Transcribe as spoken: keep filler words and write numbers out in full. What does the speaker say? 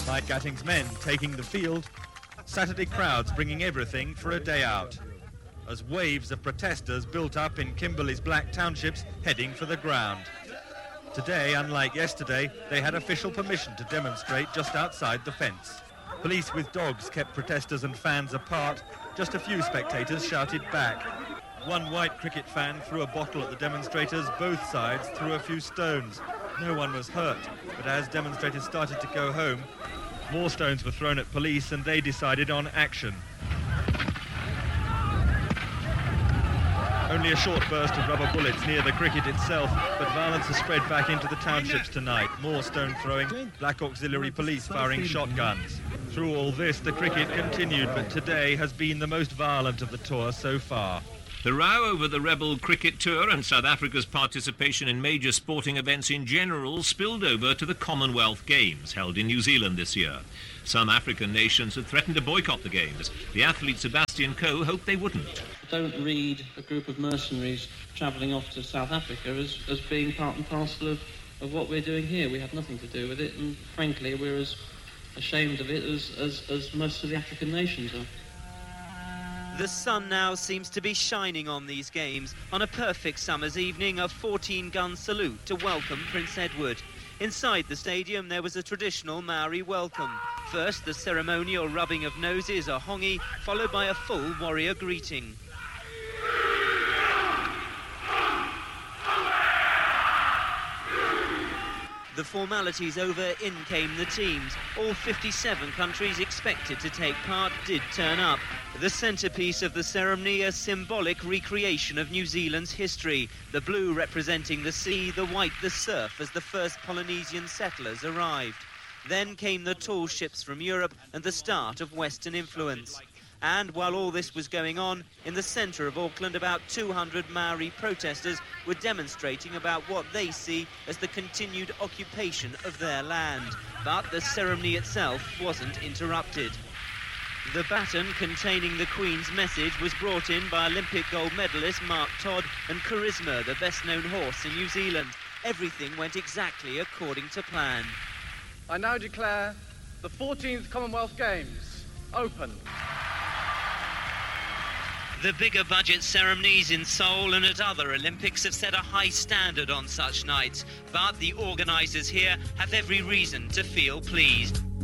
Like Gatting's men taking the field, Saturday crowds bringing everything for a day out, as waves of protesters built up in Kimberley's black townships heading for the ground. Today, unlike yesterday, they had official permission to demonstrate just outside the fence. Police with dogs kept protesters and fans apart. Just a few spectators shouted back. One white cricket fan threw a bottle at the demonstrators. Both sides threw a few stones. No one was hurt, but as demonstrators started to go home, more stones were thrown at police and they decided on action. Only a short burst of rubber bullets near the cricket itself, but violence has spread back into the townships tonight. More stone throwing, black auxiliary police firing shotguns. Through all this, the cricket continued, but today has been the most violent of the tour so far. The row over the Rebel Cricket Tour and South Africa's participation in major sporting events in general spilled over to the Commonwealth Games held in New Zealand this year. Some African nations had threatened to boycott the Games. The athlete Sebastian Coe hoped they wouldn't. Don't read a group of mercenaries travelling off to South Africa as, as being part and parcel of, of what we're doing here. We had nothing to do with it, and frankly we're as ashamed of it as, as, as most of the African nations are. The sun now seems to be shining on these games. On a perfect summer's evening, a fourteen-gun salute to welcome Prince Edward. Inside the stadium, there was a traditional Maori welcome. First, the ceremonial rubbing of noses, a hongi, followed by a full warrior greeting. The formalities over, in came the teams. All fifty-seven countries expected to take part did turn up. The centrepiece of the ceremony, a symbolic recreation of New Zealand's history. The blue representing the sea, the white the surf, as the first Polynesian settlers arrived. Then came the tall ships from Europe and the start of Western influence. And while all this was going on, in the centre of Auckland, about two hundred Maori protesters were demonstrating about what they see as the continued occupation of their land. But the ceremony itself wasn't interrupted. The baton containing the Queen's message was brought in by Olympic gold medalist Mark Todd and Charisma, the best-known horse in New Zealand. Everything went exactly according to plan. I now declare the fourteenth Commonwealth Games open. The bigger budget ceremonies in Seoul and at other Olympics have set a high standard on such nights, but the organisers here have every reason to feel pleased.